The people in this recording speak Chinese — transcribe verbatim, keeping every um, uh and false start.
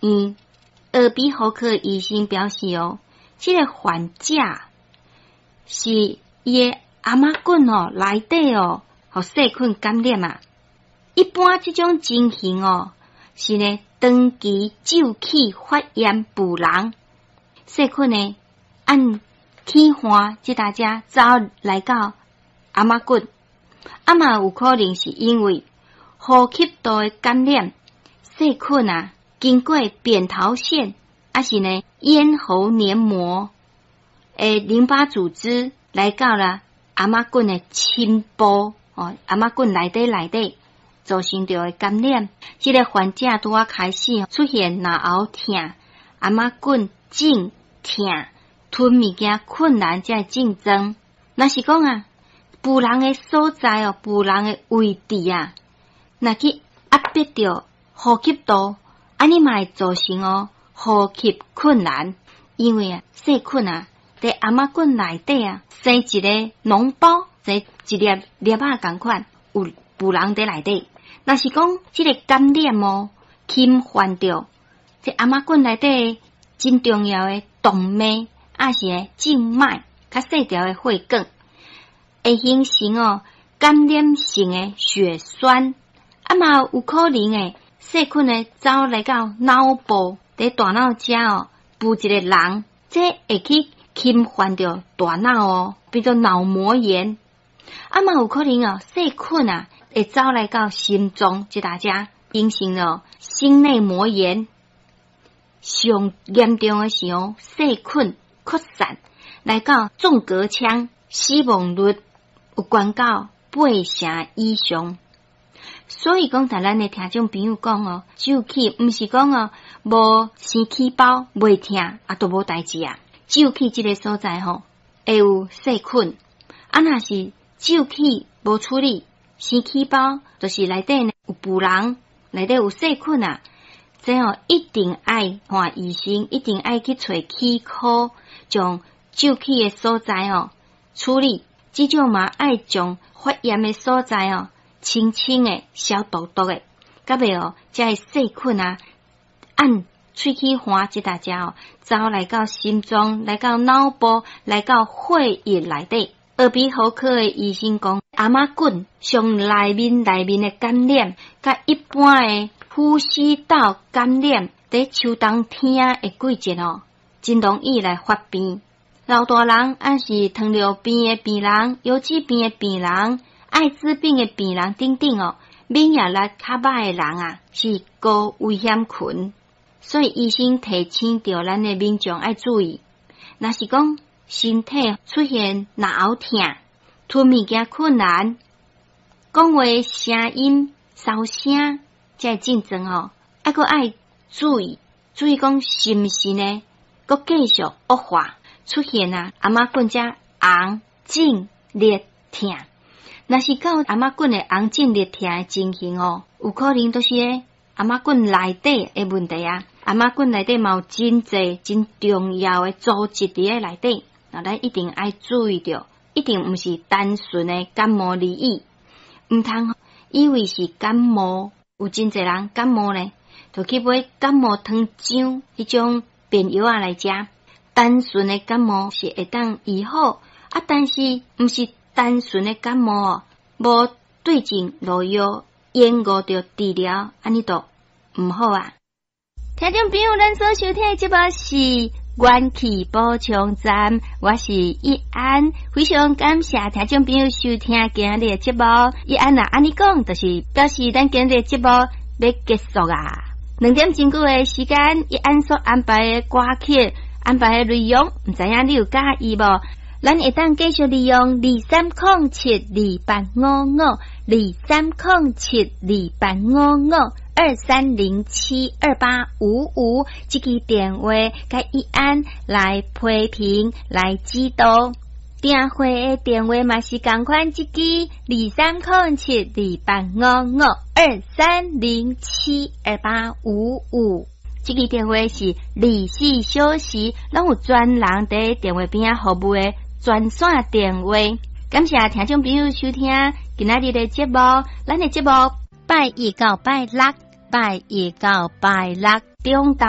院耳鼻喉科医生表示哦，这个患者是伊的阿妈棍哦内底哦，互细菌感染啊。一般这种情形哦，是呢长期昼气发炎不良，细菌呢按气化，即大家走来到阿妈棍，啊嘛有可能是因为呼吸道的感染，细菌啊经过扁桃腺，啊是呢咽喉黏膜诶淋巴组织来到了阿妈棍的深部哦，阿妈棍内底内底造成着的感染。这个患者拄啊开始出现脑喉痛、阿妈棍颈痛、吞物件困难这症状。若是讲啊，不良的所在哦，不良的位置啊，若去压迫着呼吸道，安尼嘛会造成哦呼吸困难。因为啊，细菌啊在阿妈棍内底啊生一个脓包，生一粒粒仔共款有不良在内底。若是讲这个感染哦，侵犯着这阿妈棍内底真重要的动脉，啊是静脉，较细条的血管，会形成哦感染性的血栓，啊嘛有可能诶细菌诶走来到脑部，在大脑遮哦布一个囊，这会去侵犯着大脑哦，变做脑膜炎。啊嘛有可能哦细菌啊会走来到心脏，即大家形成了心内膜炎。上严重的是哦细菌扩散来到纵隔腔，死亡率有关到八成以上。所以讲，咱的听众朋友讲哦，周气毋是讲哦无生气包袂痛啊，都无代志啊。周气这个所在吼，会有细菌，啊若是周气无处理，生气包就是内底呢有不良，内底有细菌啊。这哦一定爱看医生，一定爱去找气科，将周气的所在哦处理。至少嘛爱将发炎的所在哦清清的、消毒毒的，甲袂哦，这细菌啊按喙齿环即大家哦走来到心脏，来到脑部，来到血液内底。耳鼻喉科的医生讲，阿妈菌上内面内面的感染，甲一般的呼吸道感染，在秋冬天的季节哦，真容易来发病。老大人，还是糖尿病的病人、油脂病的病人、艾滋病的病人等等哦，免疫力较歹的人啊，是高危险群。所以医生提醒着咱的民众爱注意，若是讲身体出现脑喉痛、吞物件困难、讲话声音烧声，这症状哦，还佫爱注意，注意讲是毋是呢？佫继续恶化，出现啊阿妈棍只红、肿、热、痛。若是到阿妈棍的红、肿、热、痛的情形哦，有可能都是咧阿妈棍内底的问题啊。阿妈棍内底嘛有真济真重要的组织伫咧内底，那咱一定爱注意着，一定毋是单纯的感冒而已，毋通以为是感冒。有真侪人感冒呢，就去买感冒汤浆迄种便药啊来食。单纯的感冒是会当医好啊，但是毋是单纯的感冒哦，无对症落药，延误着治疗，安尼都毋好啊。听众朋友，咱所收听的节目是元气补充站，我是一安，非常感谢听众朋友收听今日的节目。一安啊，安尼讲，就是表示咱今日的节目要结束啊。两点钟久的时间，一安所安排的歌曲、安排的内容，唔知影你有介意无？咱会当继续利用二三零七二八五五，二三零七二八五五。二三零七二八五五这个电话，甲一安来批评来指导。订货的电话嘛是同款，这个二三零七二八五五二三零七二八五五。这个电话是二十四小时拢有专人伫电话边仔服务的专线电话。感谢听众朋友收听今仔日的节目，咱的节目拜一到拜六，拜一到拜六中昼。